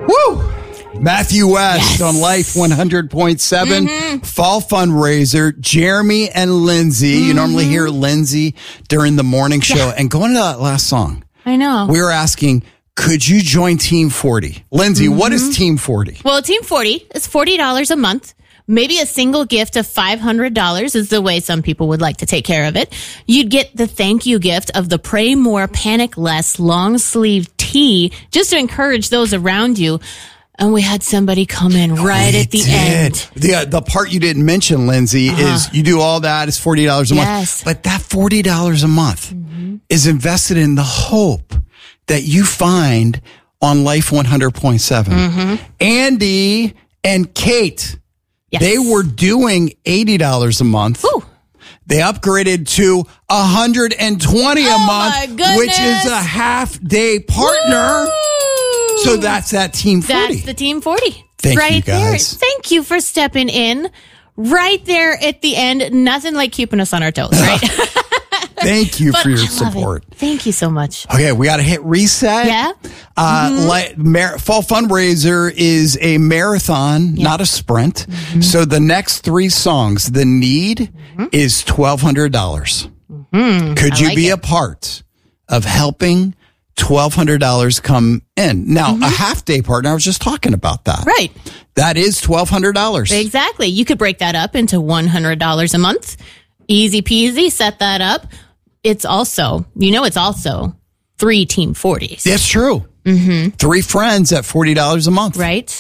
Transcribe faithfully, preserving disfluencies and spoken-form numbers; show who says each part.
Speaker 1: Woo! Matthew West
Speaker 2: Yes.
Speaker 1: on Life one hundred point seven.
Speaker 2: Mm-hmm.
Speaker 1: Fall fundraiser. Jeremy and Lindsay.
Speaker 2: Mm-hmm.
Speaker 1: You normally hear Lindsay during the morning show.
Speaker 2: Yeah.
Speaker 1: And going to that last song,
Speaker 2: I know.
Speaker 1: we were asking, could you join Team forty? Lindsay,
Speaker 2: Mm-hmm.
Speaker 1: what is Team forty?
Speaker 2: Well, Team forty is forty dollars a month. Maybe a single gift of five hundred dollars is the way some people would like to take care of it. You'd get the thank you gift of the Pray More, Panic Less long sleeve tee just to encourage those around you. And we had somebody come in right
Speaker 1: We
Speaker 2: at the
Speaker 1: did.
Speaker 2: end.
Speaker 1: The, uh, the part you didn't mention, Lindsay,
Speaker 2: Uh-huh.
Speaker 1: is you do all that. It's forty dollars a
Speaker 2: Yes.
Speaker 1: month. But that forty dollars a month
Speaker 2: Mm-hmm.
Speaker 1: is invested in the hope that you find on Life one hundred point seven.
Speaker 2: Mm-hmm.
Speaker 1: Andy and Kate,
Speaker 2: Yes.
Speaker 1: they were doing eighty dollars a month.
Speaker 2: Ooh.
Speaker 1: They upgraded to one hundred twenty a
Speaker 2: Oh,
Speaker 1: month,
Speaker 2: my goodness.
Speaker 1: which is a half day partner.
Speaker 2: Woo!
Speaker 1: So that's that Team forty.
Speaker 2: That's the Team forty.
Speaker 1: Thank
Speaker 2: right
Speaker 1: you, guys.
Speaker 2: There. Thank you for stepping in right there at the end. Nothing like keeping us on our toes, right?
Speaker 1: Thank you
Speaker 2: But
Speaker 1: for your
Speaker 2: I love
Speaker 1: support.
Speaker 2: it. Thank you so much.
Speaker 1: Okay, we got to hit reset.
Speaker 2: Yeah.
Speaker 1: Uh,
Speaker 2: Mm-hmm.
Speaker 1: li- mar- Fall fundraiser is a marathon, not a sprint.
Speaker 2: Mm-hmm.
Speaker 1: So the next three songs, the need is twelve hundred dollars.
Speaker 2: Mm,
Speaker 1: Could
Speaker 2: I
Speaker 1: you
Speaker 2: like
Speaker 1: be
Speaker 2: it.
Speaker 1: a part of helping twelve hundred dollars come in? Now, a half day partner, I was just talking about that.
Speaker 2: Mm-hmm. Right.
Speaker 1: That is twelve hundred dollars.
Speaker 2: Exactly. You could break that up into one hundred dollars a month. Easy peasy. Set that up. It's also, you know, it's also three Team forties.
Speaker 1: That's true. Mm-hmm. Three friends at forty dollars a month.
Speaker 2: Right?